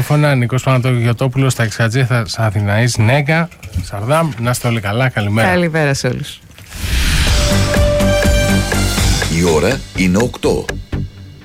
τηλέφωνα. Νίκος Πανατογιωτόπουλος, στα Εξατζέ Αθηναής, Νέγκα, Σαρδάμ. Να είστε όλοι καλά. Καλημέρα. Καλημέρα σε όλους. Η ώρα είναι 8.